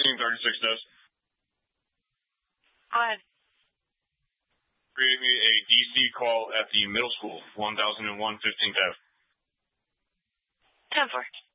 1536 desk. Go ahead. Create me a DC call at the middle school, 1001 15th Ave. 10-4.